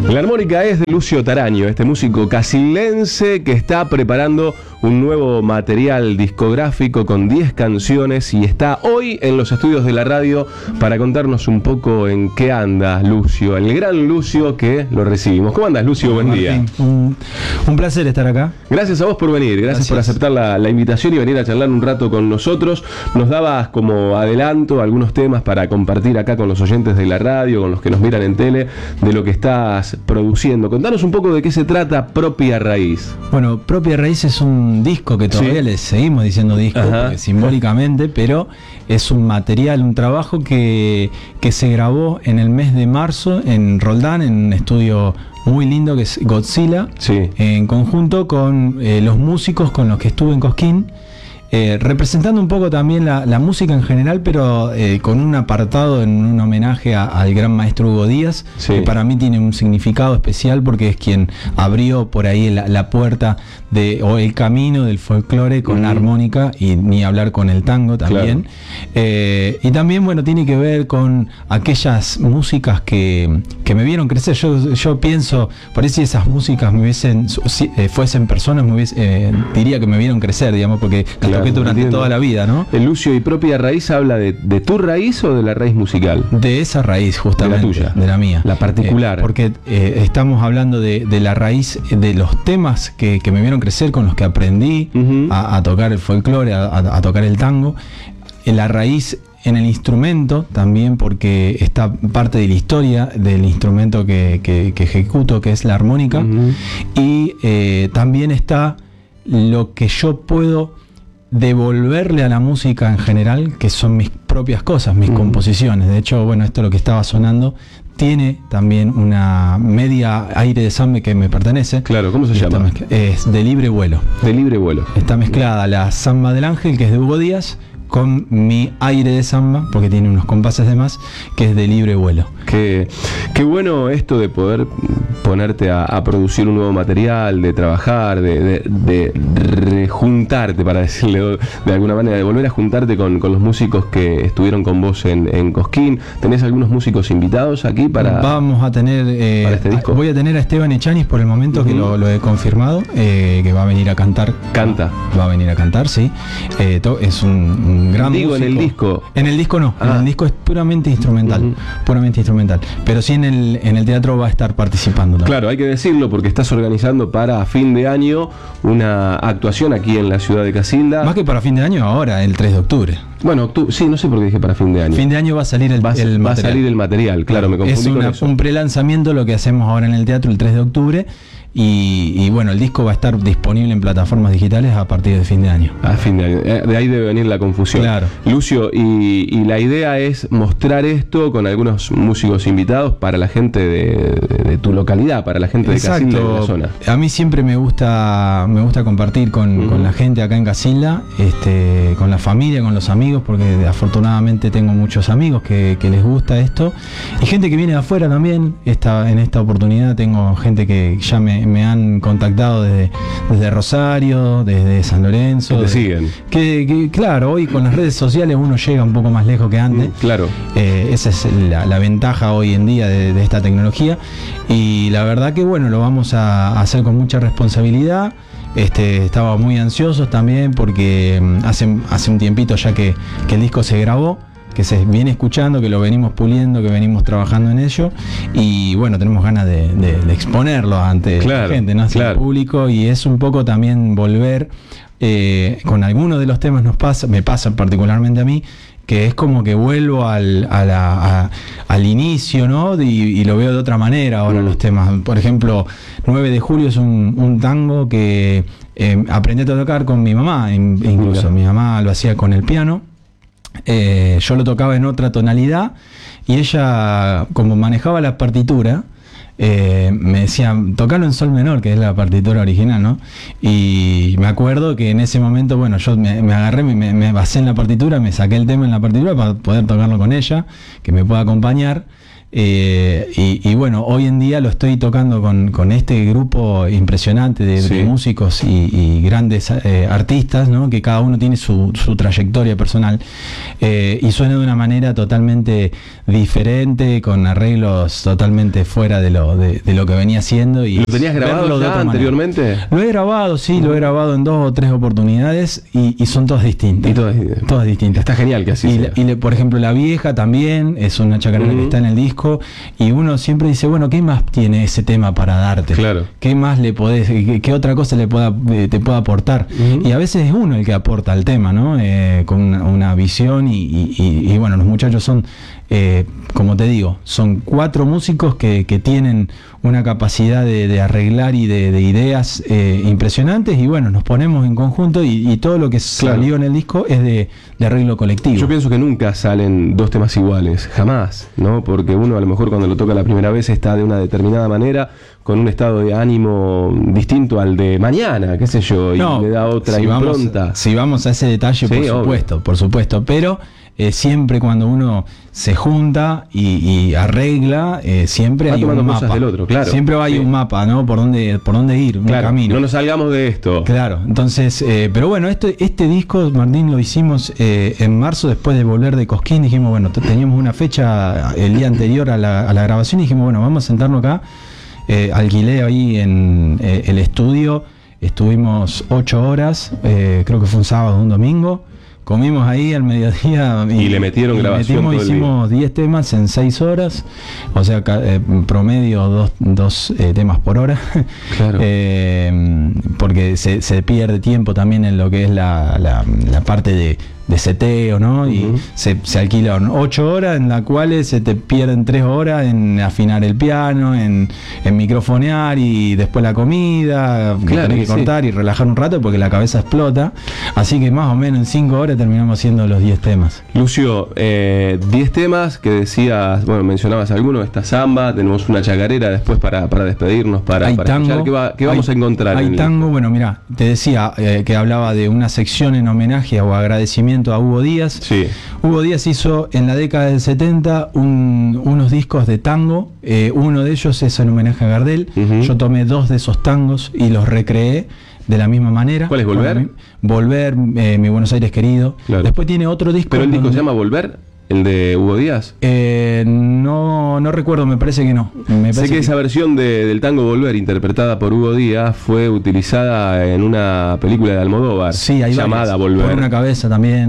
La armónica es de Lucio Taraño, este músico casilense que está preparando un nuevo material discográfico con 10 canciones y está hoy en los estudios de la radio para contarnos un poco en qué anda Lucio, el gran Lucio que lo recibimos. ¿Cómo andas, Lucio? Buen día. Un placer estar acá. Gracias a vos por venir, gracias por aceptar la invitación y venir a charlar un rato con nosotros. Nos dabas como adelanto algunos temas para compartir acá con los oyentes de la radio, con los que nos miran en tele, de lo que estás produciendo. Contanos un poco de qué se trata Propia Raíz. Bueno, Propia Raíz es un disco que todavía le seguimos diciendo disco, porque simbólicamente, pero es un material, un trabajo que se grabó en el mes de marzo en Roldán, en un estudio muy lindo que es Godzilla, en conjunto con los músicos con los que estuve en Cosquín, representando un poco también la música en general, pero con un apartado en un homenaje al gran maestro Hugo Díaz, que para mí tiene un significado especial porque es quien abrió por ahí la puerta o el camino del folclore con la armónica, y ni hablar con el tango también. Claro. Y también, bueno, tiene que ver con aquellas músicas que me vieron crecer. Yo pienso, por ahí si esas músicas fuesen personas, diría que me vieron crecer, digamos, porque toqué durante toda la vida, ¿no? El Lucio y Propia Raíz habla de tu raíz o de la raíz musical. De esa raíz, justamente. De la tuya. De la mía. La particular. Porque estamos hablando de la raíz de los temas que me vieron crecer, con los que aprendí a tocar el folclore, a tocar el tango. La raíz en el instrumento también, porque está parte de la historia del instrumento que ejecuto, que es la armónica. Y también está lo que yo puedo devolverle a la música en general, que son mis propias cosas, mis composiciones. De hecho, bueno, esto lo que estaba sonando tiene también una media aire de samba que me pertenece. Claro, ¿cómo se llama? Es De Libre Vuelo. De Libre Vuelo. Está mezclada la samba del Ángel, que es de Hugo Díaz, con mi aire de samba, porque tiene unos compases de más, que es De Libre Vuelo. Qué bueno esto de poder ponerte a producir un nuevo material, de trabajar, de rejuntarte, para decirle de alguna manera, de volver a juntarte con los músicos que estuvieron con vos en Cosquín. ¿Tenés algunos músicos invitados aquí para...? Vamos a tener... para este disco. Voy a tener a Esteban Echanis por el momento, que lo he confirmado, que va a venir a cantar. ¿Canta? Va a venir a cantar, sí. Es un gran músico. ¿En el disco? En el disco no. En el disco es puramente instrumental. Puramente instrumental. Pero sí en el teatro va a estar participando también. Claro, hay que decirlo porque estás organizando para fin de año una actuación aquí en la ciudad de Casilda. Más que para fin de año, ahora, el 3 de octubre. Bueno, sí, no sé por qué dije para fin de año. Fin de año va a salir el material. Va a salir el material, claro, me confundí con eso. Es un prelanzamiento lo que hacemos ahora en el teatro el 3 de octubre. Y bueno, el disco va a estar disponible en plataformas digitales a partir de fin de año. A fin de año. De ahí debe venir la confusión. Claro. Lucio, y la idea es mostrar esto con algunos músicos invitados para la gente de tu localidad, para la gente de Casilda, de la zona. A mí siempre me gusta compartir con la gente acá en Casilda, con la familia, con los amigos, porque afortunadamente tengo muchos amigos que les gusta esto, y gente que viene de afuera también. En esta oportunidad tengo gente que ya me han contactado desde Rosario, desde San Lorenzo. Que te siguen. Que claro, hoy con las redes sociales uno llega un poco más lejos que antes. Claro. Esa es la ventaja hoy en día de esta tecnología. Y la verdad que bueno, lo vamos a hacer con mucha responsabilidad. Estaba muy ansiosos también porque hace un tiempito ya que el disco se grabó, que se viene escuchando, que lo venimos puliendo, que venimos trabajando en ello, y bueno, tenemos ganas de exponerlo ante la gente, ¿no? Hacia el público, y es un poco también volver, con algunos de los temas me pasa particularmente a mí, que es como que vuelvo al inicio, ¿no? Y lo veo de otra manera ahora los temas. Por ejemplo, 9 de julio es un tango que aprendí a tocar con mi mamá, incluso mi mamá lo hacía con el piano. Yo lo tocaba en otra tonalidad y ella, como manejaba la partitura, me decía, tocalo en sol menor, que es la partitura original, ¿no? Y me acuerdo que en ese momento, bueno, yo me agarré, me basé en la partitura, me saqué el tema en la partitura para poder tocarlo con ella, que me pueda acompañar. Y bueno, hoy en día lo estoy tocando con este grupo impresionante de músicos y grandes artistas, ¿no? Que cada uno tiene su trayectoria personal, y suena de una manera totalmente diferente, con arreglos totalmente fuera de lo que venía haciendo. Y ¿lo tenías grabado ya anteriormente? Lo he grabado, sí, lo he grabado en 2 o 3 oportunidades y son todas distintas. Todas distintas. Está genial que así sea. Y por ejemplo, La Vieja también es una chacarera que está en el disco, y uno siempre dice, bueno, ¿qué más tiene ese tema para darte? Claro. ¿Qué más le podés, qué otra cosa te pueda aportar? Y a veces es uno el que aporta al tema, ¿no? Con una visión y bueno, los muchachos son, como te digo, son 4 músicos que tienen una capacidad de arreglar y de ideas impresionantes, y bueno, nos ponemos en conjunto y todo lo que salió en el disco es de arreglo colectivo. Yo pienso que nunca salen 2 temas iguales, jamás, ¿no? Porque uno a lo mejor cuando lo toca la primera vez está de una determinada manera, con un estado de ánimo distinto al de mañana, qué sé yo, y le da otra impronta. Si vamos a ese detalle, por supuesto, pero siempre cuando uno se junta y arregla, siempre hay un mapa del otro, claro. Siempre hay un mapa, ¿no? Por dónde ir, un camino. No nos salgamos de esto. Claro, entonces, pero bueno, este disco, Martín, lo hicimos en marzo, después de volver de Cosquín. Dijimos, bueno, teníamos una fecha el día anterior a la grabación, y dijimos, bueno, vamos a sentarnos acá. Alquilé ahí en el estudio, estuvimos 8 horas, creo que fue un sábado, un domingo. Comimos ahí al mediodía y le metieron grabación. Hicimos 10 temas en 6 horas, o sea, promedio 2 temas por hora. Claro. Porque se pierde tiempo también en lo que es la parte de seteo, ¿no? Y se alquilan 8 horas, en las cuales se te pierden 3 horas en afinar el piano, en microfonear, y después la comida, tenés que cortar y relajar un rato porque la cabeza explota. Así que más o menos en 5 horas terminamos haciendo los 10 temas. Lucio, 10 temas que decías, bueno, mencionabas algunos, esta samba, tenemos una chacarera después para despedirnos, para tango, escuchar qué vamos a encontrar. Hay tango, bueno, mira, te decía que hablaba de una sección en homenaje o agradecimiento a Hugo Díaz. Sí. Hugo Díaz hizo en la década del 70 unos discos de tango, uno de ellos es en homenaje a Gardel. Yo tomé 2 de esos tangos y los recreé de la misma manera. ¿Cuál es Volver? Volver, Mi Buenos Aires Querido. Claro. Después tiene otro disco. ¿Pero el disco se llama Volver? ¿El de Hugo Díaz? No recuerdo, me parece que no. Sé que esa versión del tango Volver, interpretada por Hugo Díaz, fue utilizada en una película de Almodóvar, llamada Volver. Por una cabeza también.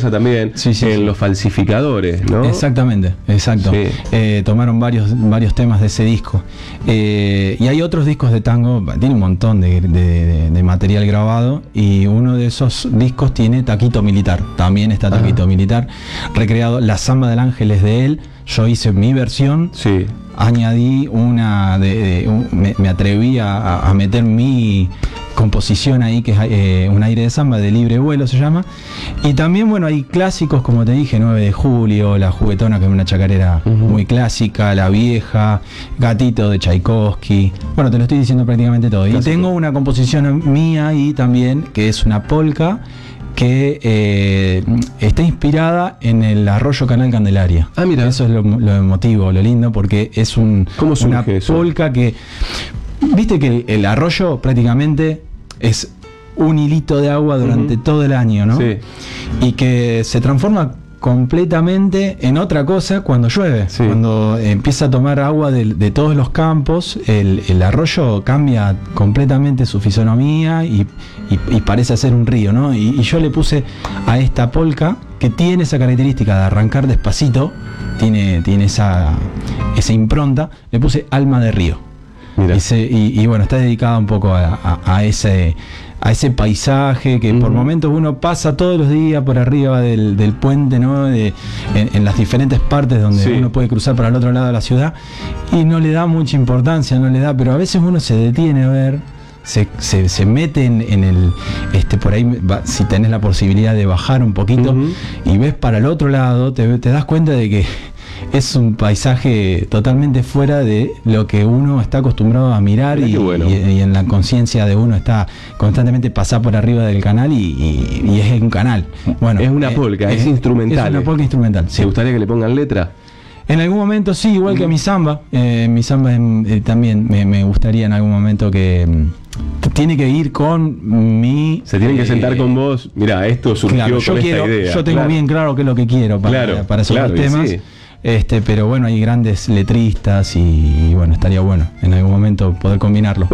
En Los Falsificadores, ¿no? Exactamente, exacto. Sí. Tomaron varios temas de ese disco. Y hay otros discos de tango, tiene un montón de material grabado, y uno de esos discos tiene Taquito Militar. También está Taquito Militar, recreado. La Samba del Ángel es de él. Yo hice mi versión. Sí. Añadí una me atreví a meter mi composición ahí, que es Un aire de samba, de Libre Vuelo se llama. Y también, bueno, hay clásicos, como te dije, 9 de julio, La Juguetona, que es una chacarera muy clásica, La Vieja, Gatito de Tchaikovsky. Bueno, te lo estoy diciendo prácticamente todo. Clásico. Y tengo una composición mía ahí también, que es una polka, que está inspirada en el arroyo Canal Candelaria. Mira. Eso es lo emotivo, lo lindo, porque es una polka que, viste que el arroyo prácticamente es un hilito de agua durante todo el año, ¿no? Sí. Y que se transforma completamente en otra cosa cuando llueve. Sí. Cuando empieza a tomar agua de todos los campos, el arroyo cambia completamente su fisonomía y parece ser un río, ¿no? Y yo le puse a esta polka, que tiene esa característica de arrancar despacito, tiene esa impronta, le puse Alma de Río. Y bueno, está dedicada un poco a ese paisaje que por momentos uno pasa todos los días por arriba del puente, ¿no? En las diferentes partes donde uno puede cruzar para el otro lado de la ciudad, y no le da mucha importancia, pero a veces uno se detiene a ver, se mete en el por ahí, si tenés la posibilidad de bajar un poquito y ves para el otro lado, te das cuenta de que es un paisaje totalmente fuera de lo que uno está acostumbrado a mirar, y en la conciencia de uno está constantemente pasar por arriba del canal, y es un canal. Bueno, es una polka, es instrumental. Es una polka instrumental. ¿Te gustaría que le pongan letra? En algún momento sí, igual que mi samba. Mi samba también me gustaría en algún momento que tiene que ir con mi... Se tienen que sentar con vos. Mira, esto surgió claro, con esta idea. yo tengo bien claro qué es lo que quiero para esos dos temas. Sí. Pero bueno, hay grandes letristas y bueno, estaría bueno en algún momento poder combinarlo.